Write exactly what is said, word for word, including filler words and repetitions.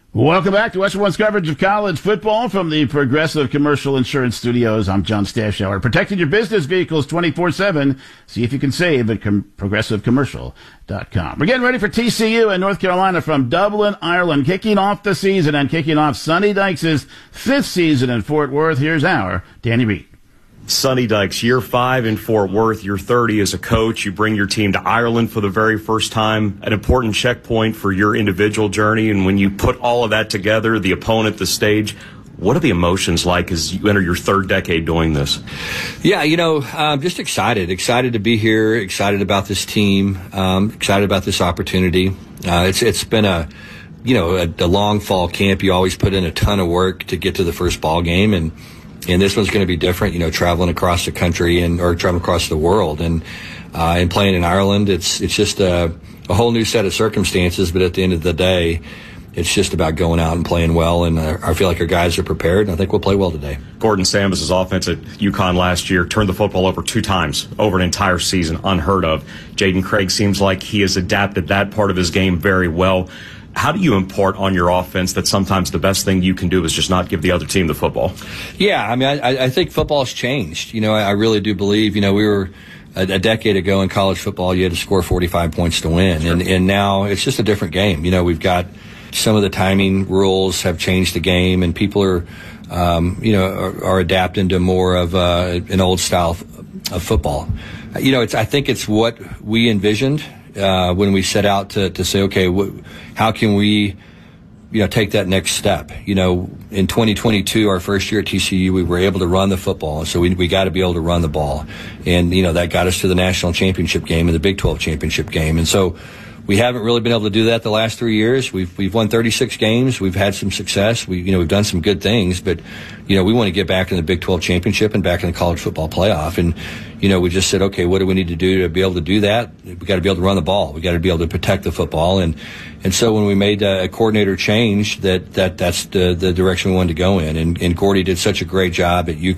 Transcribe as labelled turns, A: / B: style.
A: Welcome back to Western One's coverage of college football from the Progressive Commercial Insurance Studios. I'm John Stashauer, protecting your business vehicles twenty-four seven. See if you can save at com- progressive commercial dot com. We're getting ready for T C U in North Carolina from Dublin, Ireland, kicking off the season and kicking off Sonny Dykes' fifth season in Fort Worth. Here's our Danny Reed.
B: Sonny Dykes, year five in Fort Worth, year thirty as a coach. You bring your team to Ireland for the very first time, an important checkpoint for your individual journey. And when you put all of that together, the opponent, the stage, what are the emotions like as you enter your third decade doing this?
C: Yeah, you know, I'm just excited, excited to be here, excited about this team, um, excited about this opportunity. Uh, it's it's been a, you know, a, a long fall camp. You always put in a ton of work to get to the first ball game, and And this one's going to be different, you know, traveling across the country and or traveling across the world and uh, and playing in Ireland. It's it's just a, a whole new set of circumstances. But at the end of the day, it's just about going out and playing well. And uh, I feel like our guys are prepared, and I think we'll play well today.
B: Gordon Sambus's offense at UConn last year turned the football over two times over an entire season, unheard of. Jaden Craig seems like he has adapted that part of his game very well. How do you impart on your offense that sometimes the best thing you can do is just not give the other team the football?
C: Yeah, I mean, I, I think football's changed. You know, I, I really do believe, you know, we were a, a decade ago in college football, you had to sure forty-five points to win. Sure. And, and now it's just a different game. You know, we've got some of the timing rules have changed the game, and people are, um, you know, are, are adapting to more of uh, an old style of football. You know, it's, I think it's what we envisioned. Uh, when we set out to, to say, okay, wh- how can we, you know, take that next step? You know, in twenty twenty-two, our first year at T C U, we were able to run the football, so we we got to be able to run the ball, and you know that got us to the national championship game and the Big twelve championship game, and so we haven't really been able to do that the last three years. We've we've won thirty-six games. We've had some success. We you know we've done some good things, but you know we want to get back in the Big twelve championship and back in the college football playoff. And you know we just said, okay, what do we need to do to be able to do that? We got to be able to run the ball. We got to be able to protect the football. And and so when we made a coordinator change, that that that's the the direction we wanted to go in. And and Gordy did such a great job at UConn.